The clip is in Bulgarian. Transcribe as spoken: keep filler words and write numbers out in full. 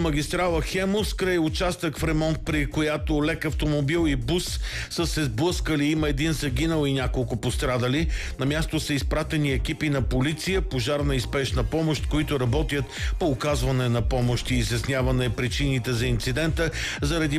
автомагистрала Хемус, край участък в ремонт, при която лек автомобил и бус са се сблъскали. Има един загинал и няколко пострадали. На място са изпратени екипи на полиция, пожарна и спешна помощ, които работят по оказване на помощ и изясняване причините за инцидента. Заради